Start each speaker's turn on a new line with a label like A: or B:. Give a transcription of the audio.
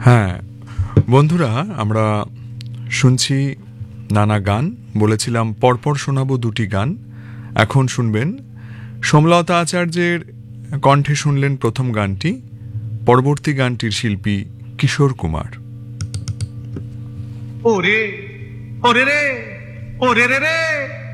A: হ্যাঁ বন্ধুরা, আমরা শুনছি নানা গান। বলেছিলাম পরপর শোনাবো দুটি গান। এখন শুনবেন সোমলতা আচার্যের কণ্ঠে শুনলেন প্রথম গানটি, পরবর্তী গানটির শিল্পী কিশোর কুমার।
B: ওরে ওরে রে ওরে রে রে